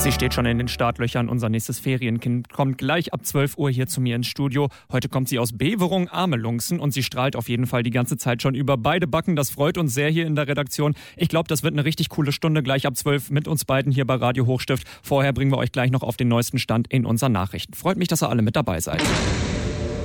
Sie steht schon in den Startlöchern. Unser nächstes Ferienkind kommt gleich ab 12 Uhr hier zu mir ins Studio. Heute kommt sie aus Beverung, Amelungsen, und sie strahlt auf jeden Fall die ganze Zeit schon über beide Backen. Das freut uns sehr hier in der Redaktion. Ich glaube, das wird eine richtig coole Stunde gleich ab 12 mit uns beiden hier bei Radio Hochstift. Vorher bringen wir euch gleich noch auf den neuesten Stand in unseren Nachrichten. Freut mich, dass ihr alle mit dabei seid.